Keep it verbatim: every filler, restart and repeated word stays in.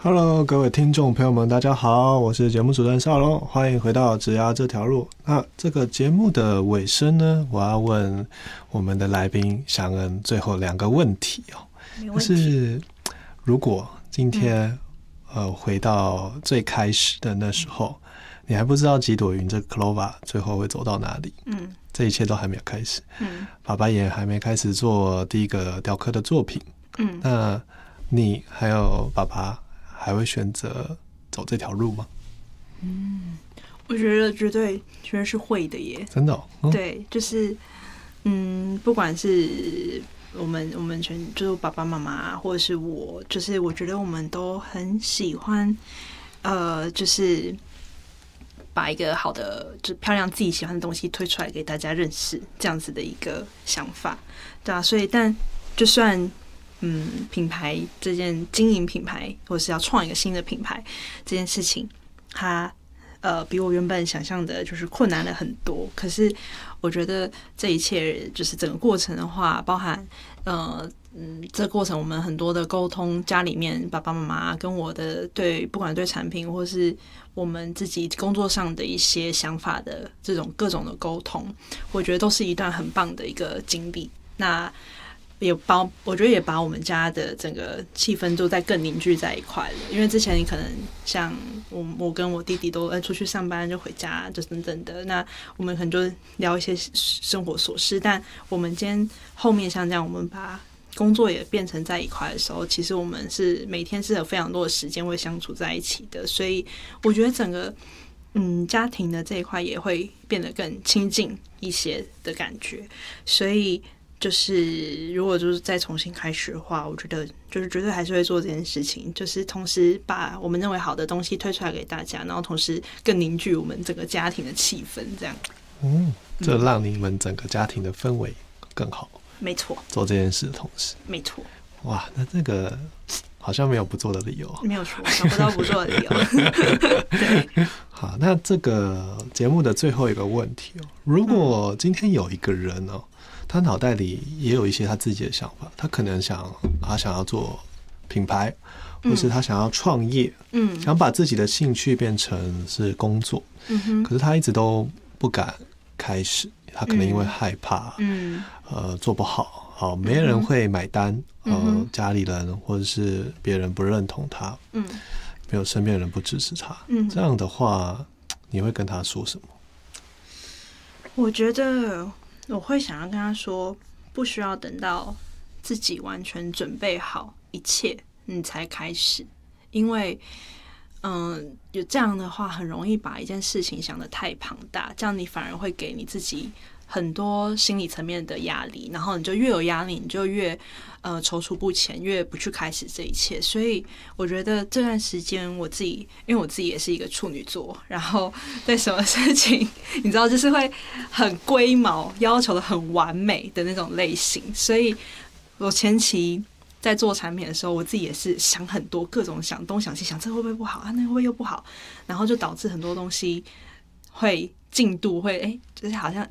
Hello， 各位听众朋友们，大家好，我是节目主持人少龙，欢迎回到职涯这条路。那这个节目的尾声呢，我要问我们的来宾翔恩最后两个问题哦。 没问题。 就是如果今天、嗯、呃回到最开始的那时候，你还不知道几朵云这个 Clover 最后会走到哪里，嗯，这一切都还没有开始，嗯，爸爸也还没开始做第一个雕刻的作品，嗯，那你还有爸爸还会选择走这条路吗？ 嗯，我觉得绝对绝对是会的耶， 真的、哦嗯、 对，就是嗯，不管是我们我们全就是爸爸妈妈或者是我，就是我觉得我们都很喜欢呃，就是把一个好的就漂亮自己喜欢的东西推出来给大家认识，这样子的一个想法，对啊，所以但就算嗯，品牌这件经营品牌，或是要创一个新的品牌这件事情，它呃比我原本想象的就是困难了很多。可是我觉得这一切就是整个过程的话，包含呃嗯，这个过程我们很多的沟通，家里面爸爸妈妈跟我的对不管对产品或是我们自己工作上的一些想法的这种各种的沟通，我觉得都是一段很棒的一个经历。那也把我觉得也把我们家的整个气氛都在更凝聚在一块了，因为之前你可能像我我跟我弟弟都出去上班就回家就等等的，那我们可能就聊一些生活琐事，但我们今天后面像这样我们把工作也变成在一块的时候，其实我们是每天是有非常多的时间会相处在一起的，所以我觉得整个嗯家庭的这一块也会变得更亲近一些的感觉，所以就是如果就是再重新开始的话，我觉得就是绝对还是会做这件事情，就是同时把我们认为好的东西推出来给大家，然后同时更凝聚我们整个家庭的气氛，这样。 嗯，这让你们整个家庭的氛围更好。 没错。 做这件事的同时。 没错。 哇，那这个好像没有不做的理由。 没有错，找不到不做的理由。对。 好，那这个节目的最后一个问题哦，如果今天有一个人哦。他脑袋里也有一些他自己的想法，他可能想他想要做品牌，或是他想要创业，嗯，想把自己的兴趣变成是工作，嗯哼，可是他一直都不敢开始，他可能因为害怕，嗯，呃，做不好，好，没人会买单，嗯、呃，家里人或者是别人不认同他，嗯，没有身边人不支持他，嗯，这样的话，你会跟他说什么？ 我觉得。我会想要跟他说，不需要等到自己完全准备好一切，你才开始，因为，嗯，有这样的话，很容易把一件事情想得太庞大，这样你反而会给你自己很多心理层面的压力，然后你就越有压力，你就越呃踌躇不前，越不去开始这一切。所以我觉得这段时间我自己，因为我自己也是一个处女座，然后对什么事情你知道就是会很龟毛，要求的很完美的那种类型，所以我前期在做产品的时候，我自己也是想很多，各种想东想西，想这会不会不好啊，那会不会又不好，然后就导致很多东西会进度会哎、欸，就是好像